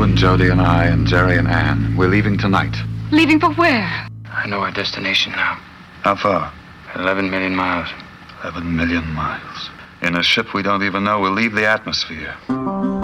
You and Jody and I and Jerry and Ann. We're leaving tonight. Leaving for where? I know our destination now. How far? 11 million miles. 11 million miles. In a ship we don't even know we'll leave the atmosphere.